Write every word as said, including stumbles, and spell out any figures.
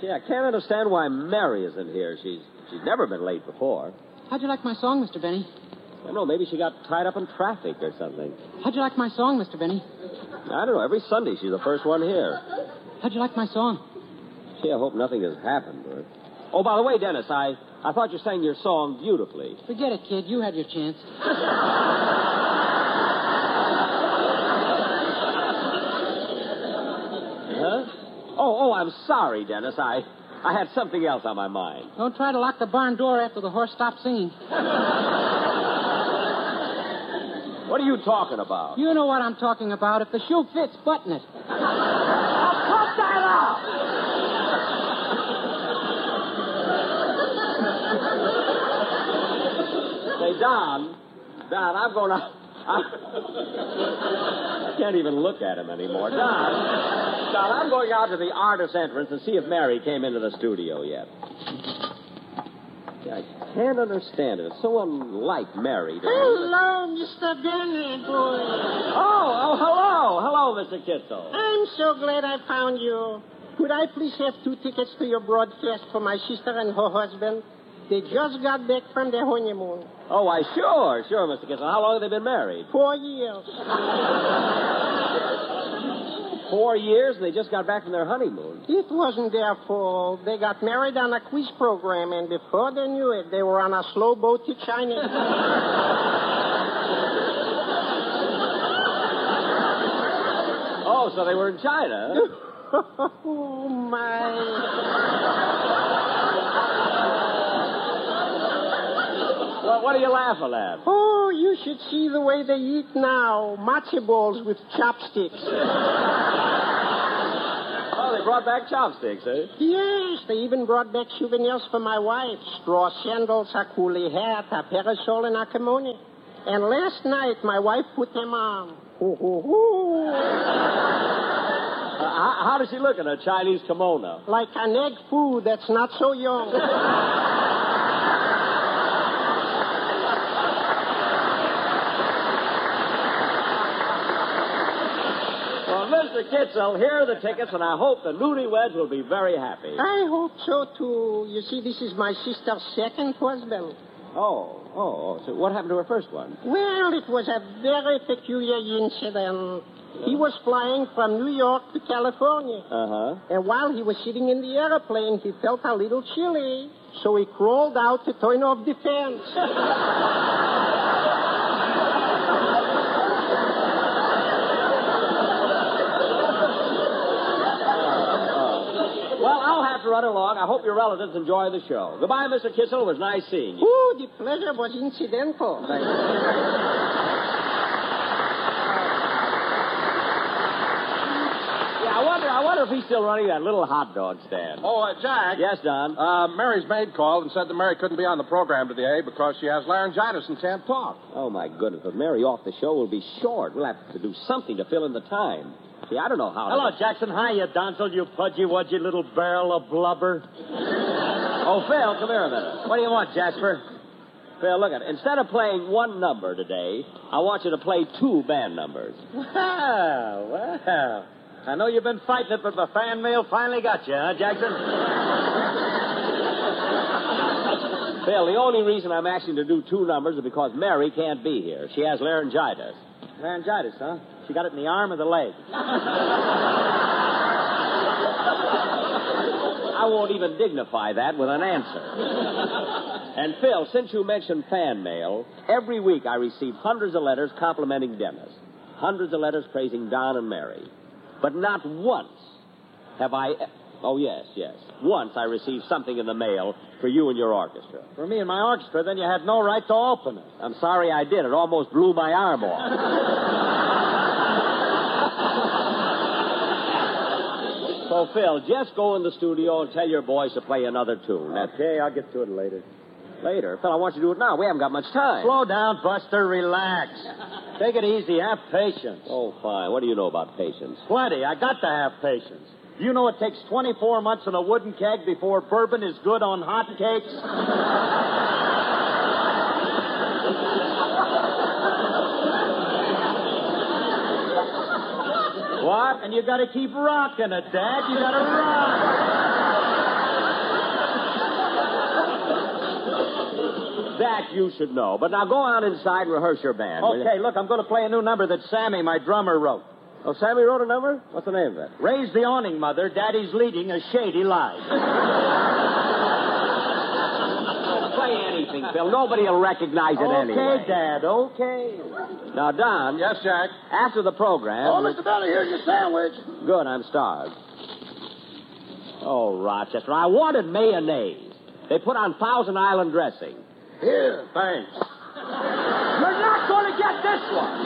Gee, I can't understand why Mary isn't here. She's she's never been late before. How'd you like my song, Mister Benny? I don't know, maybe she got tied up in traffic or something. How'd you like my song, Mister Benny? I don't know. Every Sunday she's the first one here. How'd you like my song? Gee, I hope nothing has happened to her. Oh, by the way, Dennis, I, I thought you sang your song beautifully. Forget it, kid. You had your chance. Huh? Oh, oh, I'm sorry, Dennis. I, I had something else on my mind. Don't try to lock the barn door after the horse stops singing. What are you talking about? You know what I'm talking about. If the shoe fits, button it. I'll cut that out! Say, Don, Don, I'm going to... I can't even look at him anymore. Don, Don, I'm going out to the artist's entrance and see if Mary came into the studio yet. I can't understand it. It's so unlike Mary. Hello, Mister Benny, boy. Oh, oh, hello. Hello, Mister Kitzel. I'm so glad I found you. Could I please have two tickets to your broadcast for my sister and her husband? They just got back from their honeymoon. Oh, why, sure, sure, Mister Kitzel. How long have they been married? Four years. Four years, and they just got back from their honeymoon. It wasn't their fault. They got married on a quiz program, and before they knew it, they were on a slow boat to China. Oh, so they were in China. Oh, my. Well, what are you laughing at? Oh, you should see the way they eat now. Matzo balls with chopsticks. Oh, they brought back chopsticks, eh? Yes, they even brought back souvenirs for my wife. Straw sandals, a coolie hat, a parasol, and a kimono. And last night, my wife put them on. Hoo, hoo, hoo. Uh, how, how does she look in a Chinese kimono? Like an egg foo that's not so young. Mister Kitzel, here are the tickets, and I hope the newlyweds will be very happy. I hope so, too. You see, this is my sister's second husband. Oh, oh, oh. So what happened to her first one? Well, it was a very peculiar incident. He was flying from New York to California. Uh-huh. And while he was sitting in the airplane, he felt a little chilly. So he crawled out to turn off the fans. To run along. I hope your relatives enjoy the show. Goodbye, Mister Kitzel. It was nice seeing you. Ooh, the pleasure was incidental. Thank you. Yeah, I wonder, I wonder if he's still running that little hot dog stand. Oh, uh, Jack. Yes, Don. Uh, Mary's maid called and said that Mary couldn't be on the program today because she has laryngitis and can't talk. Oh, my goodness. But Mary off the show will be short. We'll have to do something to fill in the time. See, I don't know how. Hello, to... Jackson. Hiya, Donzel, you pudgy-wudgy little barrel of blubber. Oh, Phil, come here a minute. What do you want, Jasper? Phil, look at it. Instead of playing one number today, I want you to play two band numbers. Well, well. I know you've been fighting it, but the fan mail finally got you, huh, Jackson? Phil, the only reason I'm asking to do two numbers is because Mary can't be here. She has laryngitis. Laryngitis, huh? She got it in the arm or the leg? I won't even dignify that with an answer. And, Phil, since you mentioned fan mail, every week I receive hundreds of letters complimenting Dennis. Hundreds of letters praising Don and Mary. But not once have I... Oh, yes, yes. Once I received something in the mail for you and your orchestra. For me and my orchestra, then you had no right to open it. I'm sorry I did. It almost blew my arm off. So, Phil, just go in the studio and tell your boys to play another tune. Okay, I'll get to it later. Later? Phil, I want you to do it now. We haven't got much time. Slow down, Buster. Relax. Take it easy. Have patience. Oh, fine. What do you know about patience? Plenty. I got to have patience. You know it takes twenty-four months in a wooden keg before bourbon is good on hot cakes? What? And you got to keep rocking it, Dad. You got to rock. That you should know. But now go on inside and rehearse your band. will you? Okay, look, I'm going to play a new number that Sammy, my drummer, wrote. Oh, Sammy wrote a number? What's the name of it? Raise the awning, Mother. Daddy's leading a shady life. Play anything, Phil. Nobody will recognize it Okay, anyway. Dad, okay. Now, Don. Yes, Jack? After the program... Oh, Mister Belly, here's your sandwich. Good, I'm starved. Oh, Rochester, I wanted mayonnaise. They put on Thousand Island dressing. Here. Thanks. You're not going to get this one.